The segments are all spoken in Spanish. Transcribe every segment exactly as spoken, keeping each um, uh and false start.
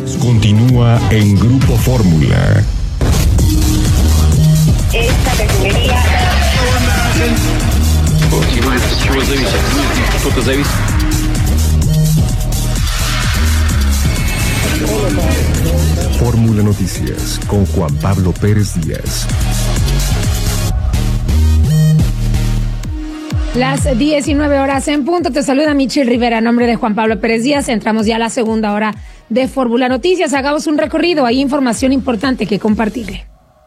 Continúa en Grupo Fórmula. Esta refinería... Fórmula Noticias con Juan Pablo Pérez Díaz. Las diecinueve horas en punto, te saluda Michelle Rivera, a nombre de Juan Pablo Pérez Díaz. Entramos ya a la segunda hora de Fórmula Noticias. Hagamos un recorrido, hay información importante que compartirle.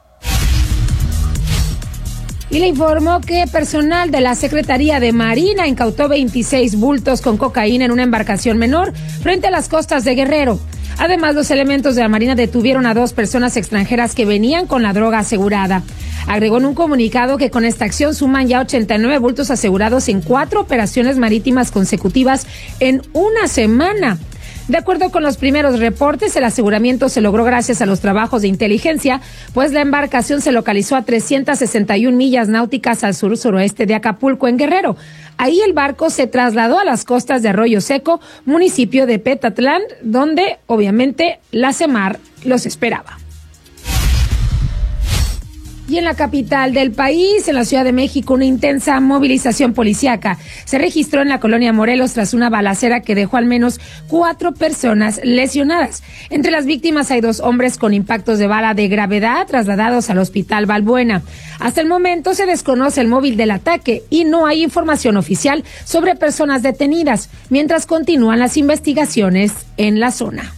Y le informo que personal de la Secretaría de Marina incautó veintiséis bultos con cocaína en una embarcación menor frente a las costas de Guerrero. Además, los elementos de la Marina detuvieron a dos personas extranjeras que venían con la droga asegurada. Agregó en un comunicado que con esta acción suman ya ochenta y nueve bultos asegurados en cuatro operaciones marítimas consecutivas en una semana. De acuerdo con los primeros reportes, el aseguramiento se logró gracias a los trabajos de inteligencia, pues la embarcación se localizó a trescientas sesenta y una millas náuticas al sur-suroeste de Acapulco, en Guerrero. Ahí el barco se trasladó a las costas de Arroyo Seco, municipio de Petatlán, donde obviamente la Semar los esperaba. Y en la capital del país, en la Ciudad de México, una intensa movilización policíaca se registró en la colonia Morelos tras una balacera que dejó al menos cuatro personas lesionadas. Entre las víctimas hay dos hombres con impactos de bala de gravedad trasladados al Hospital Balbuena. Hasta el momento se desconoce el móvil del ataque y no hay información oficial sobre personas detenidas, mientras continúan las investigaciones en la zona.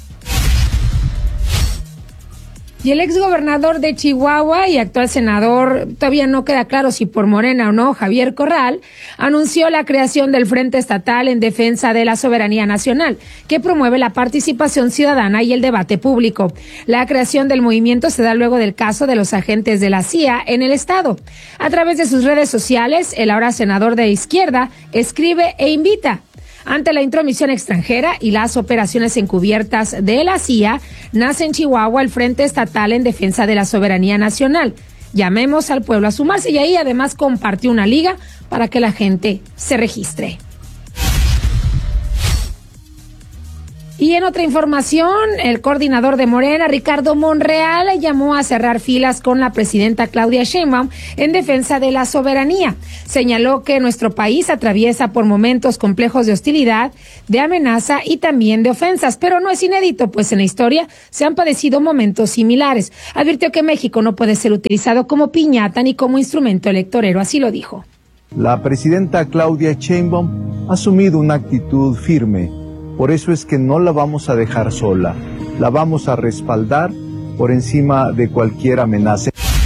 Y el exgobernador de Chihuahua y actual senador, todavía no queda claro si por Morena o no, Javier Corral, anunció la creación del Frente Estatal en Defensa de la Soberanía Nacional, que promueve la participación ciudadana y el debate público. La creación del movimiento se da luego del caso de los agentes de la C I A en el estado. A través de sus redes sociales, el ahora senador de izquierda escribe e invita. Ante la intromisión extranjera y las operaciones encubiertas de la C I A, nace en Chihuahua el Frente Estatal en Defensa de la Soberanía Nacional. Llamemos al pueblo a sumarse, y ahí además compartió una liga para que la gente se registre. Y en otra información, el coordinador de Morena, Ricardo Monreal, llamó a cerrar filas con la presidenta Claudia Sheinbaum en defensa de la soberanía. Señaló que nuestro país atraviesa por momentos complejos de hostilidad, de amenaza y también de ofensas, pero no es inédito, pues en la historia se han padecido momentos similares. Advirtió que México no puede ser utilizado como piñata ni como instrumento electorero, así lo dijo. La presidenta Claudia Sheinbaum ha asumido una actitud firme. Por eso es que no la vamos a dejar sola, la vamos a respaldar por encima de cualquier amenaza.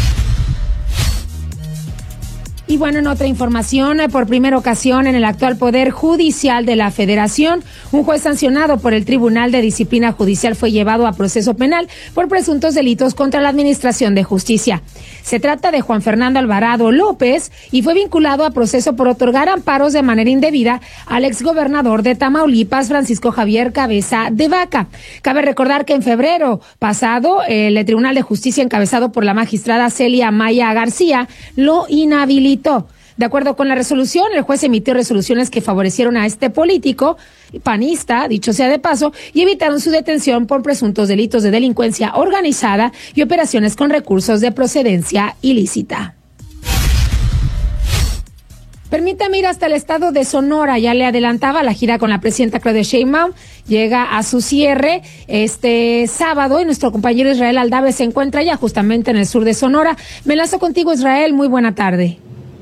Y bueno, en otra información, por primera ocasión en el actual Poder Judicial de la Federación, un juez sancionado por el Tribunal de Disciplina Judicial fue llevado a proceso penal por presuntos delitos contra la Administración de Justicia. Se trata de Juan Fernando Alvarado López y fue vinculado a proceso por otorgar amparos de manera indebida al exgobernador de Tamaulipas, Francisco Javier Cabeza de Vaca. Cabe recordar que en febrero pasado, el Tribunal de Justicia, encabezado por la magistrada Celia Maya García, lo inhabilitó. De acuerdo con la resolución, el juez emitió resoluciones que favorecieron a este político, panista, dicho sea de paso, y evitaron su detención por presuntos delitos de delincuencia organizada y operaciones con recursos de procedencia ilícita. Permítame ir hasta el estado de Sonora. Ya le adelantaba, la gira con la presidenta Claudia Sheinbaum llega a su cierre este sábado y nuestro compañero Israel Aldave se encuentra ya justamente en el sur de Sonora. Me enlazo contigo, Israel. Muy buena tarde.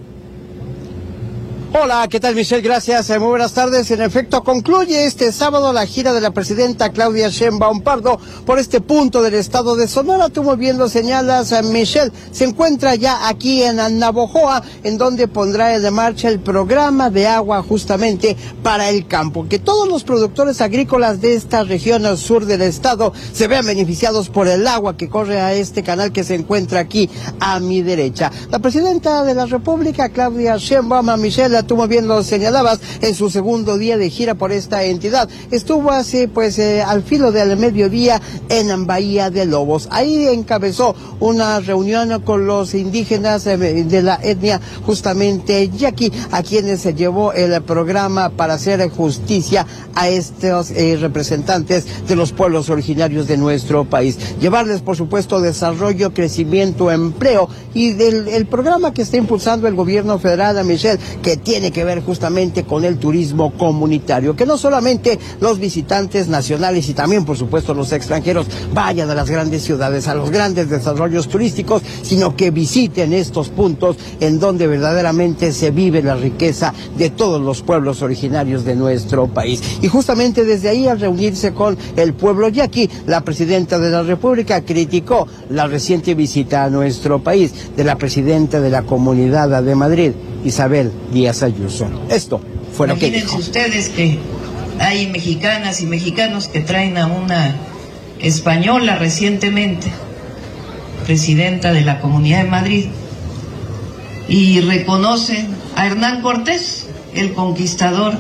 Hola, ¿qué tal, Michelle? Gracias, muy buenas tardes. En efecto, concluye este sábado la gira de la presidenta Claudia Sheinbaum Pardo por este punto del estado de Sonora. Tú muy bien lo señalas, Michelle. Se encuentra ya aquí en Navojoa, en donde pondrá en marcha el programa de agua justamente para el campo. Que todos los productores agrícolas de esta región al sur del estado se vean beneficiados por el agua que corre a este canal que se encuentra aquí a mi derecha. La presidenta de la República, Claudia Sheinbaum, Michelle, tú muy bien lo señalabas, en su segundo día de gira por esta entidad. Estuvo así, pues, eh, al filo del mediodía en Bahía de Lobos. Ahí encabezó una reunión con los indígenas eh, de la etnia justamente yaqui, a quienes se llevó el programa para hacer justicia a estos eh, representantes de los pueblos originarios de nuestro país. Llevarles, por supuesto, desarrollo, crecimiento, empleo y del el programa que está impulsando el gobierno federal, a Michelle, que tiene que ver justamente con el turismo comunitario, que no solamente los visitantes nacionales y también, por supuesto, los extranjeros vayan a las grandes ciudades, a los grandes desarrollos turísticos, sino que visiten estos puntos en donde verdaderamente se vive la riqueza de todos los pueblos originarios de nuestro país. Y justamente desde ahí, al reunirse con el pueblo yaqui, la presidenta de la República criticó la reciente visita a nuestro país de la presidenta de la Comunidad de Madrid, Isabel Díaz Ayuso. Esto fue lo que dijo. Imagínense ustedes que hay mexicanas y mexicanos que traen a una española recientemente, presidenta de la Comunidad de Madrid, y reconocen a Hernán Cortés, el conquistador,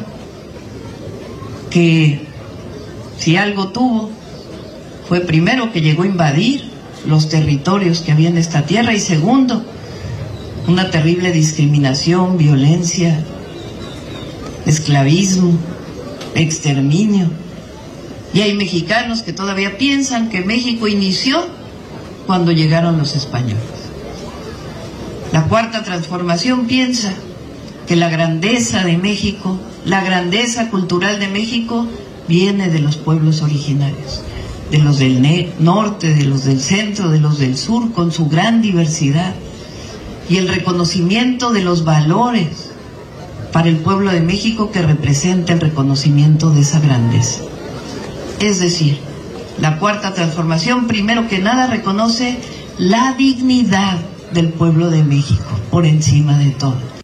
que si algo tuvo, fue primero que llegó a invadir los territorios que había en esta tierra, y segundo, una terrible discriminación, violencia, esclavismo, exterminio. Y hay mexicanos que todavía piensan que México inició cuando llegaron los españoles. La Cuarta Transformación piensa que la grandeza de México, la grandeza cultural de México, viene de los pueblos originarios, de los del norte, de los del centro, de los del sur, con su gran diversidad, y el reconocimiento de los valores para el pueblo de México que representa el reconocimiento de esa grandeza. Es decir, la Cuarta Transformación, primero que nada, reconoce la dignidad del pueblo de México por encima de todo.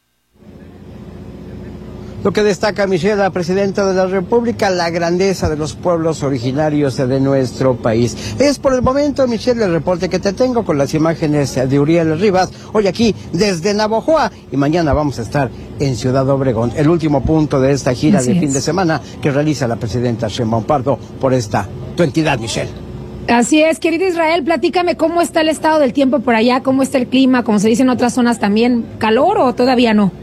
Lo que destaca Michelle, la presidenta de la República, la grandeza de los pueblos originarios de nuestro país. Es por el momento, Michelle, el reporte que te tengo con las imágenes de Uriel Rivas, hoy aquí desde Navojoa, y mañana vamos a estar en Ciudad Obregón, el último punto de esta gira Así de es. fin de semana que realiza la presidenta Sheinbaum Pardo por esta tu entidad, Michelle. Así es, querido Israel, platícame cómo está el estado del tiempo por allá, cómo está el clima, como se dice en otras zonas también, ¿calor o todavía no?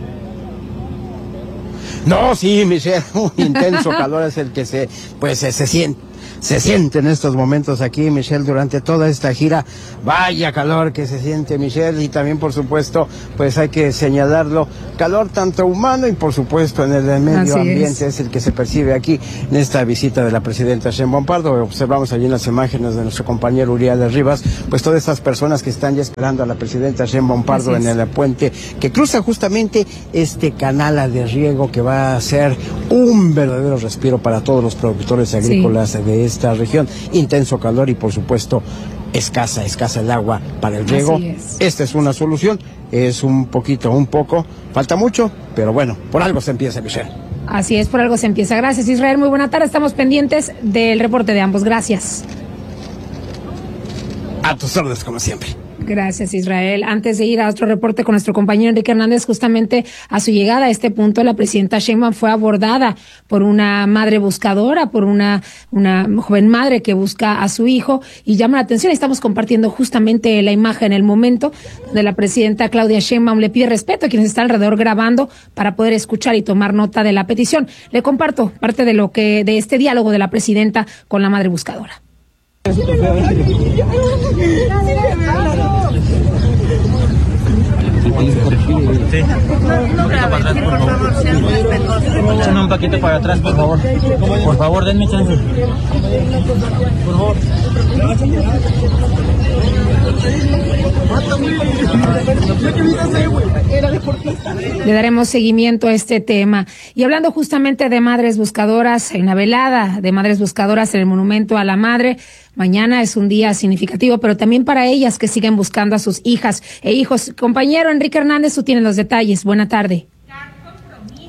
No, sí, Michelle, un intenso calor es el que se, pues, se, se siente. Se siente en estos momentos aquí, Michelle, durante toda esta gira. Vaya calor que se siente, Michelle, y también, por supuesto, pues hay que señalarlo, calor tanto humano y, por supuesto, en el medio Así ambiente es. es el que se percibe aquí en esta visita de la presidenta Sheinbaum Pardo. Observamos allí en las imágenes de nuestro compañero Uriel Rivas, pues todas estas personas que están ya esperando a la presidenta Sheinbaum Pardo en el puente que cruza justamente este canal de riego que va a ser un verdadero respiro para todos los productores agrícolas sí. de esta región. Intenso calor y, por supuesto, escasa, escasa el agua para el riego. Es. Esta es una solución, es un poquito, un poco, falta mucho, pero bueno, por algo se empieza, Michelle. Así es, por algo se empieza. Gracias, Israel, muy buena tarde, estamos pendientes del reporte de ambos, gracias. A tus órdenes, como siempre. Gracias, Israel. Antes de ir a otro reporte con nuestro compañero Enrique Hernández, justamente a su llegada a este punto, la presidenta Sheinbaum fue abordada por una madre buscadora, por una, una joven madre que busca a su hijo, y llama la atención. Estamos compartiendo justamente la imagen, el momento de la presidenta Claudia Sheinbaum le pide respeto a quienes están alrededor grabando para poder escuchar y tomar nota de la petición. Le comparto parte de lo que, de este diálogo de la presidenta con la madre buscadora. Sí. No, no grabe, por favor, sean respetuosos. Échame un paquete para atrás, por favor. Por favor, denme chance. Por favor. Le daremos seguimiento a este tema. Y hablando justamente de madres buscadoras, en la velada de madres buscadoras en el Monumento a la Madre, mañana es un día significativo, pero también para ellas que siguen buscando a sus hijas e hijos. Compañero Enrique Hernández, tú tienes los detalles. Buena tarde.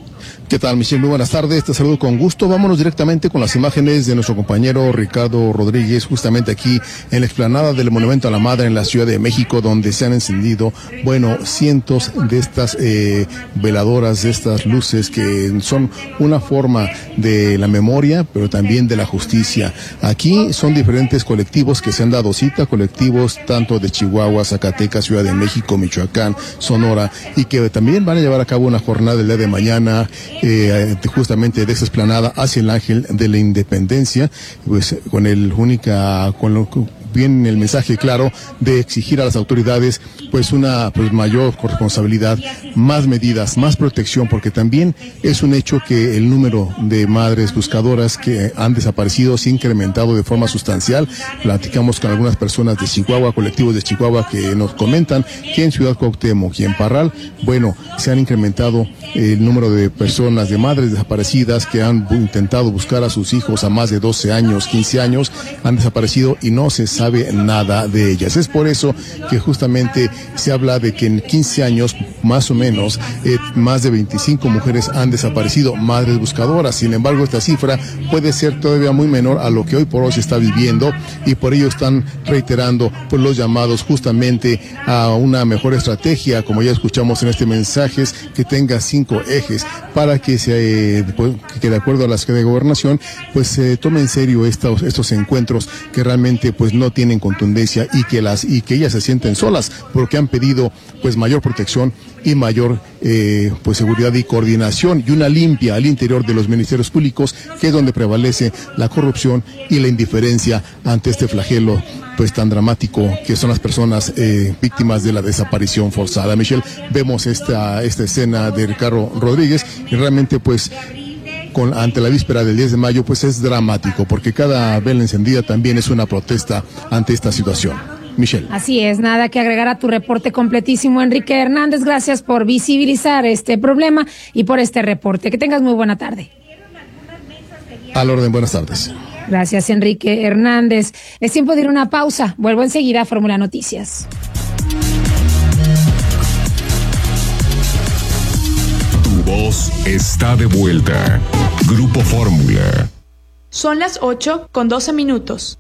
¿Qué tal, Michelle? Muy buenas tardes, te saludo con gusto. Vámonos directamente con las imágenes de nuestro compañero Ricardo Rodríguez, justamente aquí en la explanada del Monumento a la Madre en la Ciudad de México, donde se han encendido, bueno, cientos de estas eh, veladoras, de estas luces que son una forma de la memoria, pero también de la justicia. Aquí son diferentes colectivos que se han dado cita, colectivos tanto de Chihuahua, Zacatecas, Ciudad de México, Michoacán, Sonora, y que también van a llevar a cabo una jornada el día de mañana, Eh, justamente de esa explanada hacia el Ángel de la Independencia, pues con el única, con lo bien el mensaje claro de exigir a las autoridades pues una pues mayor responsabilidad, más medidas, más protección, porque también es un hecho que el número de madres buscadoras que han desaparecido se ha incrementado de forma sustancial. Platicamos con algunas personas de Chihuahua, colectivos de Chihuahua, que nos comentan que en Ciudad Cuauhtémoc y en Parral, bueno, se han incrementado el número de personas, de madres desaparecidas que han intentado buscar a sus hijos a más de doce años, quince años, han desaparecido y no se sabe nada de ellas. Es por eso que justamente se habla de que en quince años, más o menos, eh, más de veinticinco mujeres han desaparecido, madres buscadoras. Sin embargo, esta cifra puede ser todavía muy menor a lo que hoy por hoy se está viviendo, y por ello están reiterando pues los llamados justamente a una mejor estrategia, como ya escuchamos en este mensaje, que tenga cinco ejes para que se eh, que de acuerdo a la Secretaría de Gobernación pues se eh, tome en serio estos estos encuentros que realmente pues no tienen contundencia, y que las y que ellas se sienten solas, porque han pedido pues mayor protección y mayor eh, pues seguridad y coordinación, y una limpia al interior de los ministerios públicos, que es donde prevalece la corrupción y la indiferencia ante este flagelo pues tan dramático que son las personas eh, víctimas de la desaparición forzada. Michelle, vemos esta esta escena de Ricardo Rodríguez, y realmente pues Con, ante la víspera del diez de mayo, pues es dramático, porque cada vela encendida también es una protesta ante esta situación. Michelle. Así es, nada que agregar a tu reporte completísimo, Enrique Hernández. Gracias por visibilizar este problema y por este reporte. Que tengas muy buena tarde. Al orden, buenas tardes. Gracias, Enrique Hernández. Es tiempo de ir a una pausa. Vuelvo enseguida a Fórmula Noticias. Voz está de vuelta. Grupo Fórmula. Son las ocho con doce minutos.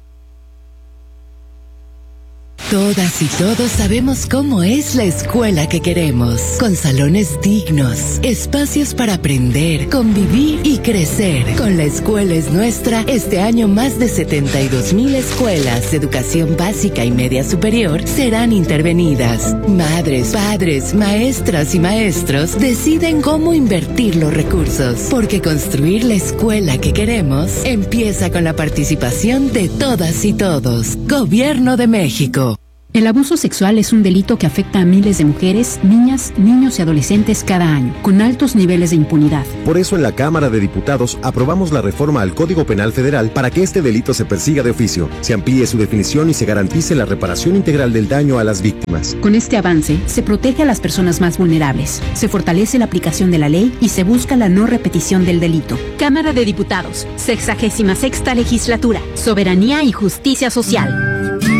Todas y todos sabemos cómo es la escuela que queremos, con salones dignos, espacios para aprender, convivir y crecer. Con La Escuela es Nuestra, este año más de setenta y dos mil escuelas de educación básica y media superior serán intervenidas. Madres, padres, maestras y maestros deciden cómo invertir los recursos, porque construir la escuela que queremos empieza con la participación de todas y todos. Gobierno de México. El abuso sexual es un delito que afecta a miles de mujeres, niñas, niños y adolescentes cada año, con altos niveles de impunidad. Por eso en la Cámara de Diputados aprobamos la reforma al Código Penal Federal para que este delito se persiga de oficio, se amplíe su definición y se garantice la reparación integral del daño a las víctimas. Con este avance, se protege a las personas más vulnerables, se fortalece la aplicación de la ley y se busca la no repetición del delito. Cámara de Diputados, sexagésima sexta legislatura, soberanía y justicia social.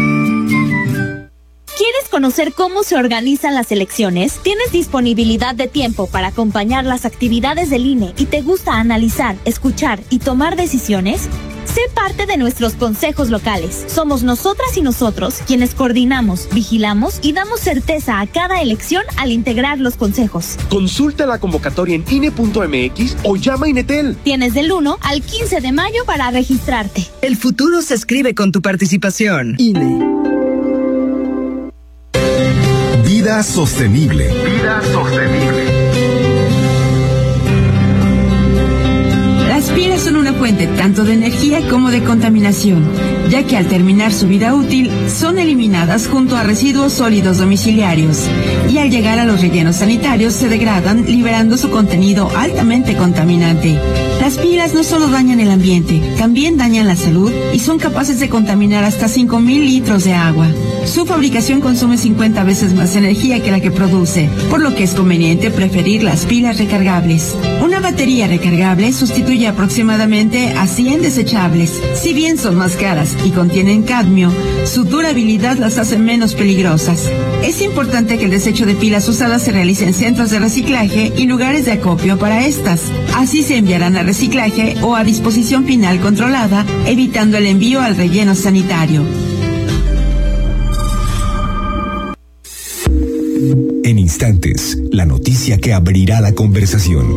¿Quieres conocer cómo se organizan las elecciones? ¿Tienes disponibilidad de tiempo para acompañar las actividades del I N E y te gusta analizar, escuchar y tomar decisiones? Sé parte de nuestros consejos locales. Somos nosotras y nosotros quienes coordinamos, vigilamos y damos certeza a cada elección al integrar los consejos. Consulta la convocatoria en I N E punto M X o llama a Inetel. Tienes del uno al quince de mayo para registrarte. El futuro se escribe con tu participación. I N E. Vida sostenible. Vida sostenible. Las pilas son una fuente tanto de energía como de contaminación, ya que al terminar su vida útil son eliminadas junto a residuos sólidos domiciliarios y al llegar a los rellenos sanitarios se degradan, liberando su contenido altamente contaminante. Las pilas no solo dañan el ambiente, también dañan la salud y son capaces de contaminar hasta cinco mil litros de agua. Su fabricación consume cincuenta veces más energía que la que produce, por lo que es conveniente preferir las pilas recargables. Una batería recargable sustituye a aproximadamente a cien desechables. Si bien son más caras y contienen cadmio, su durabilidad las hace menos peligrosas. Es importante que el desecho de pilas usadas se realice en centros de reciclaje y lugares de acopio para estas. Así se enviarán a reciclaje o a disposición final controlada, evitando el envío al relleno sanitario. En instantes, la noticia que abrirá la conversación.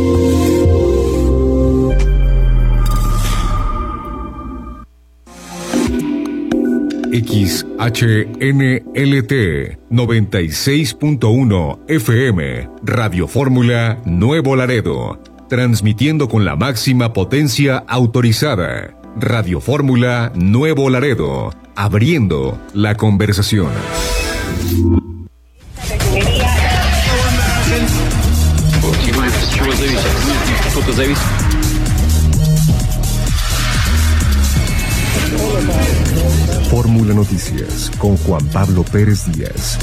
X H N L T noventa y seis punto uno F M, Radio Fórmula Nuevo Laredo, transmitiendo con la máxima potencia autorizada. Radio Fórmula Nuevo Laredo, abriendo la conversación. Fórmula Noticias con Juan Pablo Pérez Díaz.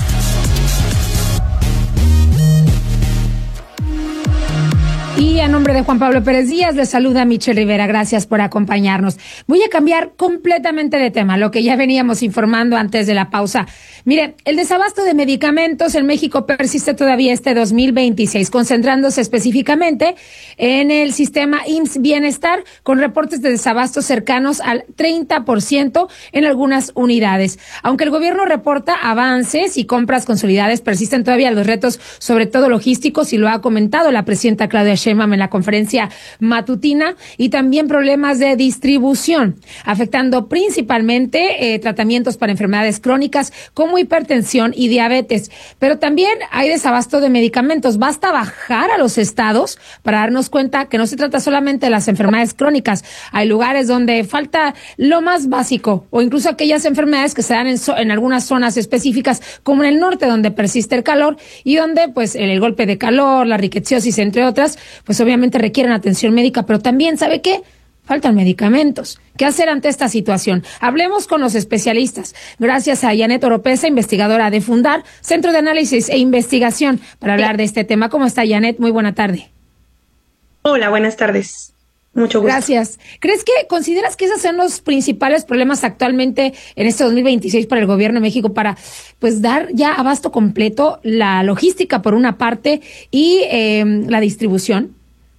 Y a nombre de Juan Pablo Pérez Díaz, les saluda Michelle Rivera. Gracias por acompañarnos. Voy a cambiar completamente de tema, lo que ya veníamos informando antes de la pausa. Mire, el desabasto de medicamentos en México persiste todavía este dos mil veintiséis, concentrándose específicamente en el sistema I M S S Bienestar, con reportes de desabasto cercanos al treinta por ciento en algunas unidades. Aunque el gobierno reporta avances y compras consolidadas, persisten todavía los retos, sobre todo logísticos, y lo ha comentado la presidenta Claudia Sheinbaum en la conferencia matutina, y también problemas de distribución, afectando principalmente eh, tratamientos para enfermedades crónicas como hipertensión y diabetes. Pero también hay desabasto de medicamentos. Basta bajar a los estados para darnos cuenta que no se trata solamente de las enfermedades crónicas. Hay lugares donde falta lo más básico, o incluso aquellas enfermedades que se dan en, so- en algunas zonas específicas, como en el norte, donde persiste el calor y donde pues el, el golpe de calor, la riqueciosis, entre otras, pues obviamente requieren atención médica. Pero también, ¿sabe qué? Faltan medicamentos. ¿Qué hacer ante esta situación? Hablemos con los especialistas. Gracias a Janet Oropesa, investigadora de Fundar, Centro de Análisis e Investigación, para hablar de este tema. ¿Cómo está, Janet? Muy buena tarde. Hola, buenas tardes. Mucho gusto. Gracias. ¿Crees que, consideras que esos son los principales problemas actualmente en este dos mil veintiséis para el gobierno de México, para pues dar ya abasto completo, la logística por una parte y eh, la distribución?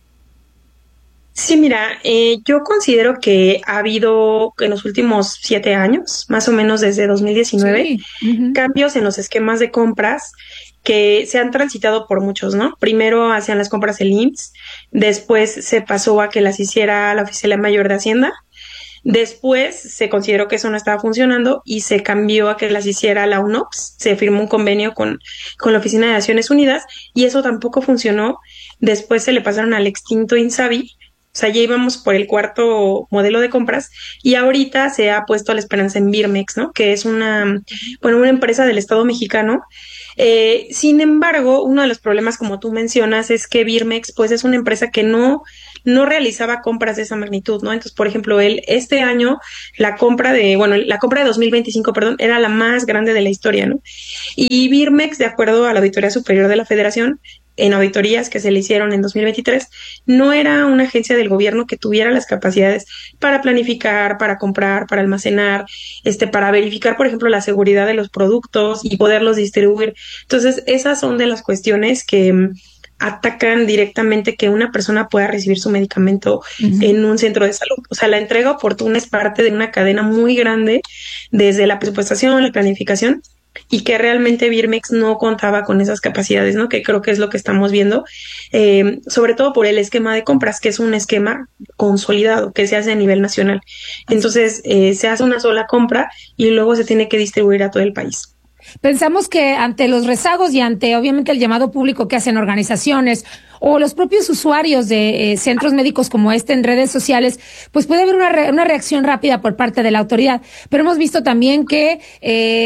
Sí, mira, eh, yo considero que ha habido en los últimos siete años, más o menos desde dos mil diecinueve, sí. uh-huh. cambios en los esquemas de compras que se han transitado por muchos, ¿no? Primero hacían las compras el I M S S, después se pasó a que las hiciera la Oficialía Mayor de Hacienda, después se consideró que eso no estaba funcionando y se cambió a que las hiciera la U N O P S, se firmó un convenio con, con la Oficina de Naciones Unidas y eso tampoco funcionó. Después se le pasaron al extinto INSABI. O sea, ya íbamos por el cuarto modelo de compras y ahorita se ha puesto la esperanza en Birmex, ¿no? Que es una, bueno, una empresa del Estado mexicano. Eh, sin embargo, uno de los problemas, como tú mencionas, es que Birmex, pues, es una empresa que no, no realizaba compras de esa magnitud, ¿no? Entonces, por ejemplo, él, este año, la compra de, bueno, la compra de dos mil veinticinco, perdón, era la más grande de la historia, ¿no? Y Birmex, de acuerdo a la Auditoría Superior de la Federación, en auditorías que se le hicieron en dos mil veintitrés, no era una agencia del gobierno que tuviera las capacidades para planificar, para comprar, para almacenar, este, para verificar, por ejemplo, la seguridad de los productos y poderlos distribuir. Entonces, esas son de las cuestiones que um, atacan directamente que una persona pueda recibir su medicamento uh-huh. en un centro de salud. O sea, la entrega oportuna es parte de una cadena muy grande, desde la presupuestación, la planificación, y que realmente Birmex no contaba con esas capacidades, ¿no? Que creo que es lo que estamos viendo, eh, sobre todo por el esquema de compras, que es un esquema consolidado que se hace a nivel nacional. Entonces, eh, se hace una sola compra y luego se tiene que distribuir a todo el país. Pensamos que ante los rezagos y ante, obviamente, el llamado público que hacen organizaciones o los propios usuarios de eh, centros médicos como este en redes sociales, pues puede haber una, re- una reacción rápida por parte de la autoridad. Pero hemos visto también que eh,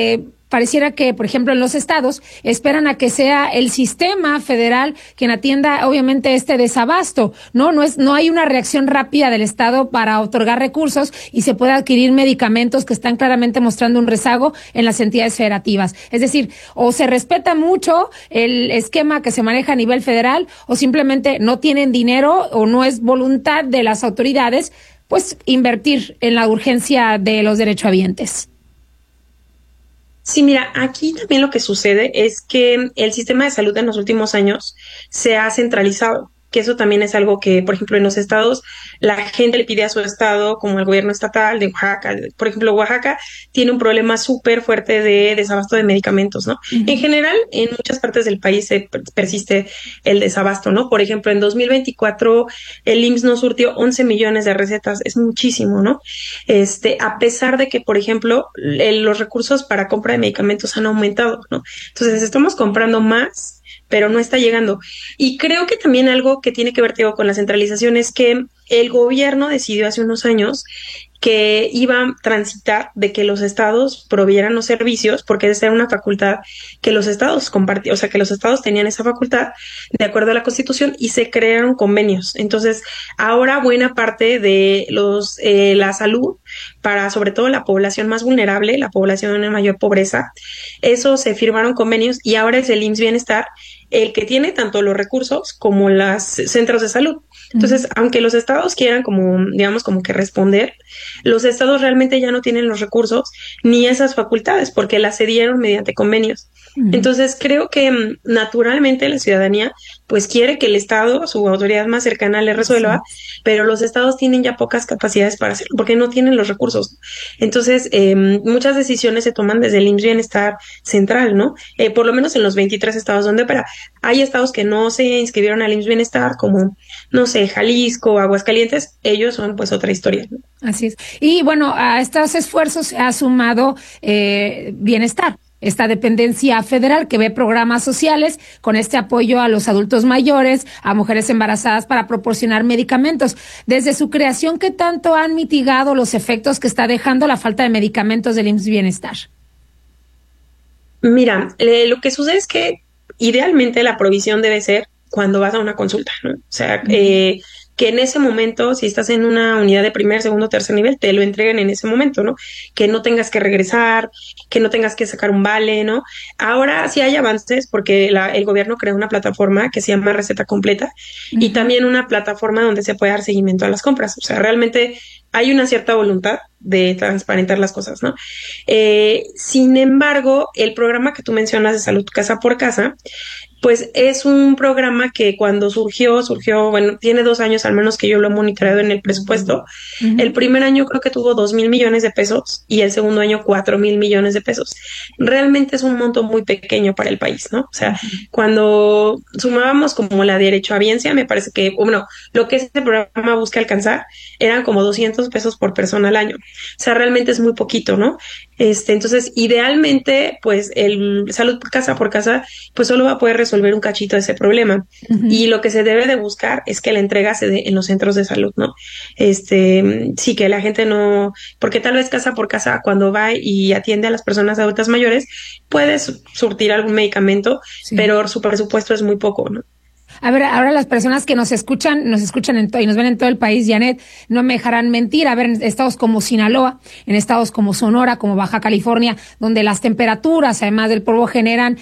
pareciera que, por ejemplo, en los estados esperan a que sea el sistema federal quien atienda, obviamente, este desabasto, ¿no? No es, no hay una reacción rápida del estado para otorgar recursos y se puede adquirir medicamentos que están claramente mostrando un rezago en las entidades federativas. Es decir, o se respeta mucho el esquema que se maneja a nivel federal o simplemente no tienen dinero o no es voluntad de las autoridades, pues, invertir en la urgencia de los derechohabientes. Sí, mira, aquí también lo que sucede es que el sistema de salud en los últimos años se ha centralizado, que eso también es algo que, por ejemplo, en los estados, la gente le pide a su estado, como el gobierno estatal de Oaxaca. Por ejemplo, Oaxaca tiene un problema súper fuerte de desabasto de medicamentos, ¿no? Uh-huh. En general, en muchas partes del país se persiste el desabasto, ¿no? Por ejemplo, en dos mil veinticuatro el I M S S no surtió once millones de recetas, es muchísimo, ¿no? Este, a pesar de que, por ejemplo, el, los recursos para compra de medicamentos han aumentado, ¿no? Entonces, estamos comprando más, pero no está llegando. Y creo que también algo que tiene que ver, Teo, con la centralización es que el gobierno decidió hace unos años que iba a transitar de que los estados provieran los servicios, porque esa era una facultad que los estados compartían, o sea, que los estados tenían esa facultad de acuerdo a la Constitución y se crearon convenios. Entonces, ahora buena parte de los eh, la salud para sobre todo la población más vulnerable, la población en mayor pobreza, eso se firmaron convenios y ahora es el I M S S Bienestar el que tiene tanto los recursos como los centros de salud. Entonces, uh-huh. aunque los estados quieran como, digamos, como que responder, los estados realmente ya no tienen los recursos ni esas facultades porque las cedieron mediante convenios. Uh-huh. Entonces, creo que naturalmente la ciudadanía pues quiere que el estado, su autoridad más cercana, le resuelva, sí. pero los estados tienen ya pocas capacidades para hacerlo porque no tienen los recursos. Entonces, eh, muchas decisiones se toman desde el I M S S Bienestar central, ¿no? Eh, por lo menos en los veintitrés estados donde opera. Hay estados que no se inscribieron al I M S S Bienestar, como, no sé, Jalisco, Aguascalientes, ellos son pues otra historia, ¿no? Así es. Y bueno, a estos esfuerzos se ha sumado eh, Bienestar, esta dependencia federal que ve programas sociales con este apoyo a los adultos mayores, a mujeres embarazadas para proporcionar medicamentos. Desde su creación, ¿qué tanto han mitigado los efectos que está dejando la falta de medicamentos del I M S S Bienestar? Mira, eh, lo que sucede es que idealmente la provisión debe ser cuando vas a una consulta, ¿no? O sea, uh-huh. eh, que en ese momento, si estás en una unidad de primer, segundo, tercer nivel, te lo entreguen en ese momento, ¿no? Que no tengas que regresar, que no tengas que sacar un vale, ¿no? Ahora sí hay avances porque la, el gobierno creó una plataforma que se llama Receta Completa uh-huh. y también una plataforma donde se puede dar seguimiento a las compras. O sea, realmente hay una cierta voluntad de transparentar las cosas, ¿no? Eh, sin embargo, el programa que tú mencionas de Salud Casa por Casa, pues es un programa que cuando surgió, surgió, bueno, tiene dos años al menos que yo lo he monitoreado en el presupuesto. Uh-huh. El primer año creo que tuvo dos mil millones de pesos y el segundo año cuatro mil millones de pesos. Realmente es un monto muy pequeño para el país, ¿no? O sea, uh-huh. cuando sumábamos como la derechohabiencia, me parece que, bueno, lo que este programa busca alcanzar eran como doscientos pesos por persona al año. O sea, realmente es muy poquito, ¿no? Este, entonces, idealmente, pues, el Salud Casa por Casa, pues solo va a poder resolver un cachito de ese problema. Uh-huh. Y lo que se debe de buscar es que la entrega se dé en los centros de salud, ¿no? Este, sí, que la gente no, porque tal vez Casa por Casa, cuando va y atiende a las personas adultas mayores, puede surtir algún medicamento, sí. pero su presupuesto es muy poco, ¿no? A ver, ahora las personas que nos escuchan, nos escuchan en to- y nos ven en todo el país, Janet, no me dejarán mentir. A ver, en estados como Sinaloa, en estados como Sonora, como Baja California, donde las temperaturas, además del polvo, generan